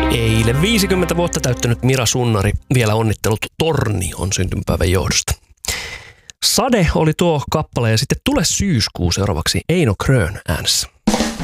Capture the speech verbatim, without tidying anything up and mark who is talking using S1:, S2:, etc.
S1: Eilen viisikymmentä vuotta täyttänyt Mira Sunnari vielä onnittelut Torni on syntymäpäivän johdosta. Sade oli tuo kappale ja sitten Tule syyskuu seuraavaksi Eino Krön äänessä.